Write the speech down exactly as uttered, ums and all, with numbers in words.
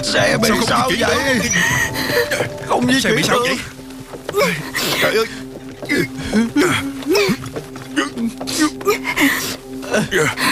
Xe bị Sao sao, không di chuyển vậy? Không di Xe chuyển bị sao được. vậy? Trời ơi.